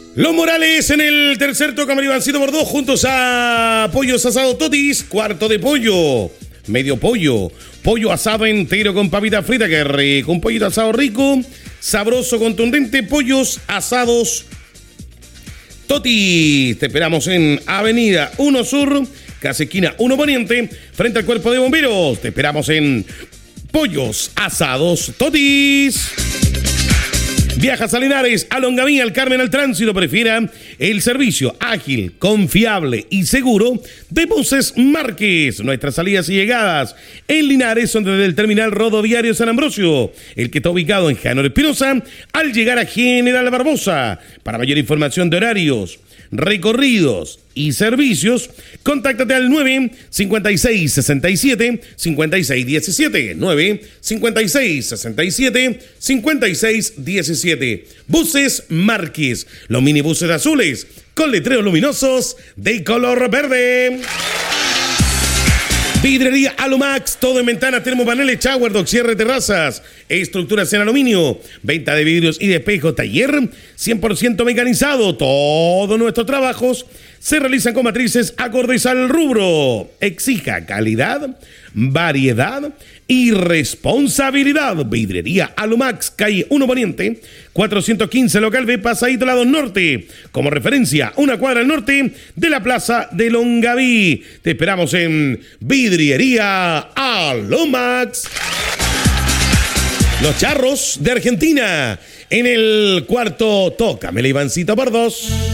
Los Morales en el tercer toca Ivancito por 2 juntos a Pollos Asado Totis, cuarto de pollo, medio pollo, pollo asado entero con papita frita, que rico, un pollito asado rico, sabroso, contundente, pollos asados Totis. Te esperamos en Avenida 1 Sur, casi esquina 1 Poniente, frente al Cuerpo de Bomberos. Te esperamos en Pollos Asados Totis. Viajas a Linares, a Longaví, al Carmen, al Tránsito. Prefiera el servicio ágil, confiable y seguro de Buses Márquez. Nuestras salidas y llegadas en Linares son desde el terminal rodoviario San Ambrosio, el que está ubicado en Janor Espinosa, al llegar a General Barbosa. Para mayor información de horarios, recorridos y servicios, contáctate al 95667-5617, 95667-5617. Buses Márquez, los minibuses azules con letreros luminosos de color verde. Vidrería Alumax, todo en ventanas, termopaneles, shower, dock, cierre, terrazas, estructuras en aluminio, venta de vidrios y de espejo, taller 100% mecanizado. Todos nuestros trabajos se realizan con matrices acordes al rubro. Exija calidad, variedad y responsabilidad. Vidrería Alumax, calle 1 Poniente, 415 local B, Pasadito Lado Norte. Como referencia, una cuadra al norte de la plaza de Longaví. Te esperamos en Vidriería Alumax. Los Charros de Argentina en el cuarto toca. Ivancito por 2.